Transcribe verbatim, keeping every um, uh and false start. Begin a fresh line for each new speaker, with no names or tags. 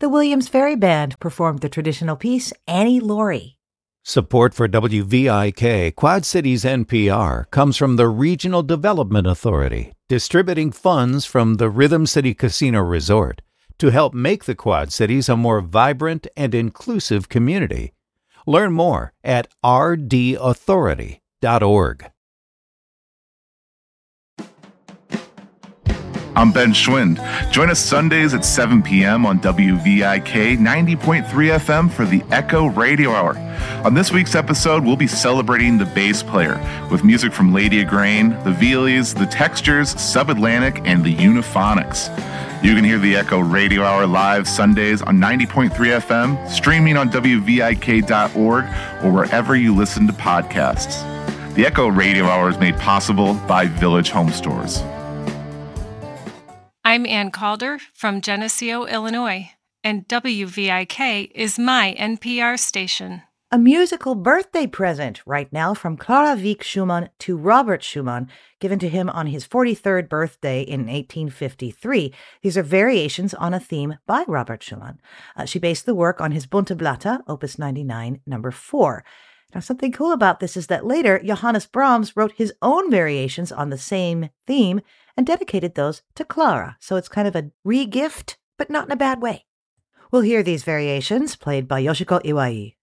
The Williams Ferry Band performed the traditional piece, Annie Laurie.
Support for W V I K Quad Cities N P R comes from the Regional Development Authority, distributing funds from the Rhythm City Casino Resort to help make the Quad Cities a more vibrant and inclusive community. Learn more at r d authority dot org.
I'm Ben Schwind. Join us Sundays at seven p.m. on W V I K ninety point three F M for the Echo Radio Hour. On this week's episode, we'll be celebrating the bass player with music from Lady Agrain, the Vealies, the Textures, Subatlantic, and the Uniphonics. You can hear the Echo Radio Hour live Sundays on ninety point three F M, streaming on W V I K dot org, or wherever you listen to podcasts. The Echo Radio Hour is made possible by Village Home Stores.
I'm Ann Calder from Geneseo, Illinois, and W V I K is my N P R station.
A musical birthday present right now from Clara Wieck Schumann to Robert Schumann, given to him on his forty-third birthday in eighteen fifty-three. These are variations on a theme by Robert Schumann. Uh, she based the work on his Bunte Blatter, Opus ninety-nine, number four. Now, something cool about this is that later, Johannes Brahms wrote his own variations on the same theme and dedicated those to Clara. So it's kind of a re-gift, but not in a bad way. We'll hear these variations played by Yoshiko Iwai.